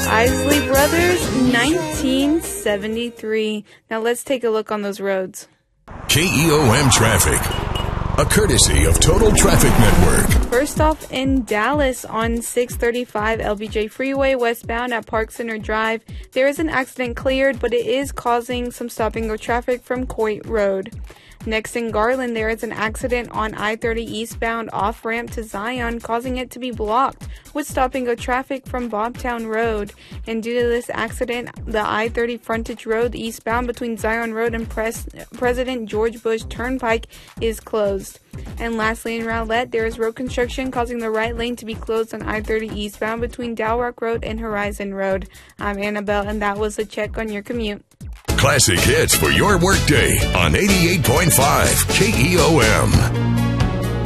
Isley Brothers, 1973. Now let's take a look on those roads. KEOM Traffic, a courtesy of Total Traffic Network. First off, in Dallas on 635 LBJ Freeway westbound at Park Center Drive, there is an accident cleared, but it is causing some stop-and-go traffic from Coit Road. Next in Garland, there is an accident on I-30 eastbound off-ramp to Zion, causing it to be blocked with stop-and-go traffic from Bobtown Road. And due to this accident, the I-30 frontage road eastbound between Zion Road and President George Bush Turnpike is closed. And lastly, in Rowlett, there is road construction causing the right lane to be closed on I-30 eastbound between Dalrock Road and Horizon Road. I'm Annabelle, and that was a check on your commute. Classic hits for your workday on 88.5 KEOM.